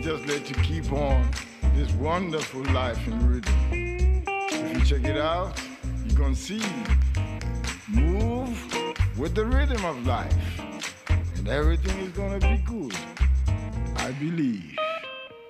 just let you keep on this wonderful life in rhythm. If you check it out, you're gonna see, move with the rhythm of life, and everything is gonna be good. I believe.